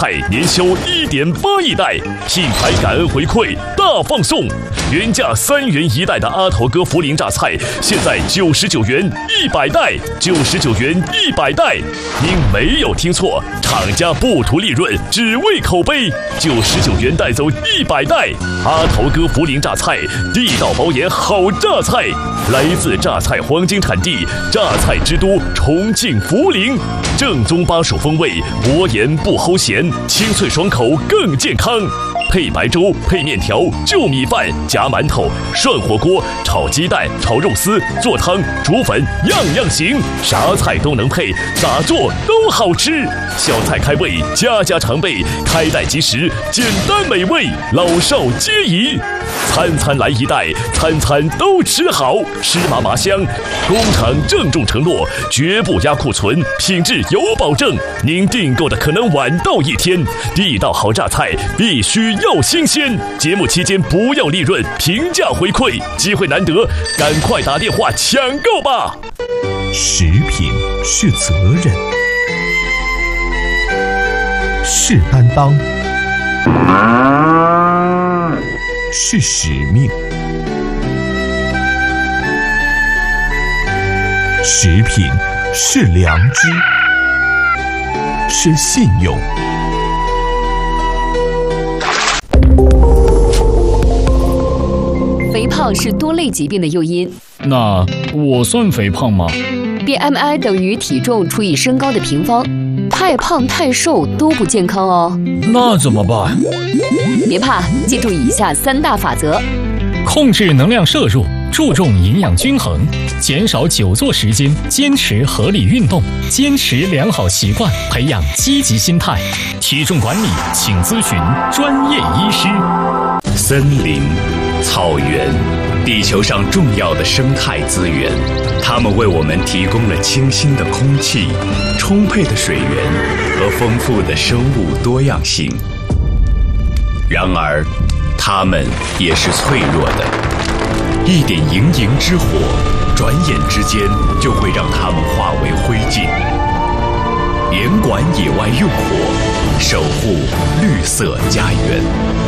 菜年销1.8亿袋，品牌感恩回馈大放送，原价3元1袋的阿头哥涪陵榨菜，现在99元100袋，99元100袋。您没有听错，厂家不图利润，只为口碑，99元带走100袋。阿头哥涪陵榨菜，地道保研好榨菜，来自榨菜黄金产地，榨菜之都重庆涪陵，正宗巴蜀风味，薄盐不齁咸，清脆爽口更健康。配白粥，配面条，就米饭，夹馒头，涮火锅，炒鸡蛋，炒肉丝，做汤，煮粉，样样行，啥菜都能配，咋做都好吃。小菜开胃，家家常备，开袋即食，简单美味，老少皆宜。餐餐来1袋，餐餐都吃好，吃麻麻香。工厂郑重承诺，绝不压库存，品质有保证。您订购的可能晚到1天，地道好榨菜必须要新鲜。节目期间不要利润，平价回馈，机会难得，赶快打电话抢购吧。 食品是责任，是担当，是使命。食品是良知，是信用。 肥胖是多类疾病的诱因。 那我算肥胖吗？ BMI 等于体重除以身高的平方，太胖太瘦都不健康哦。 那怎么办？ 别怕，记住以下3大法则： 控制能量摄入，注重营养均衡，减少久坐时间，坚持合理运动，坚持良好习惯，培养积极心态。体重管理，请咨询专业医师。 森林、草原，地球上重要的生态资源，它们为我们提供了清新的空气、充沛的水源和丰富的生物多样性。然而，它们也是脆弱的，一点营营之火，转眼之间就会让它们化为灰烬。严管野外用火，守护绿色家园。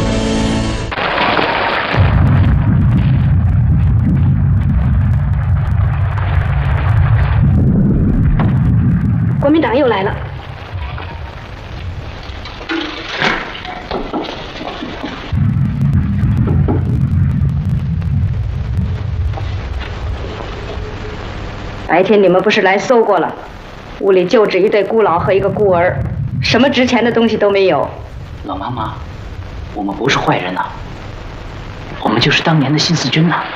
国民党又来了。白天你们不是来搜过了？屋里就只一对孤老和一个孤儿，什么值钱的东西都没有。 老妈妈，我们不是坏人呐，我们就是当年的新四军呐。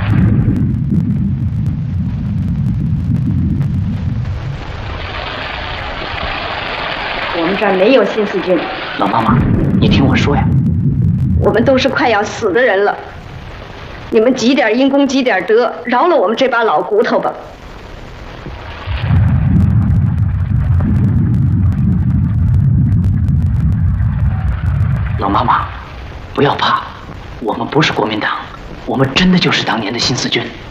我们这儿没有新四军。 老妈妈，你听我说呀， 我们都是快要死的人了，你们积点因功积点德，饶了我们这把老骨头吧。 老妈妈，不要怕，我们不是国民党，我们真的就是当年的新四军。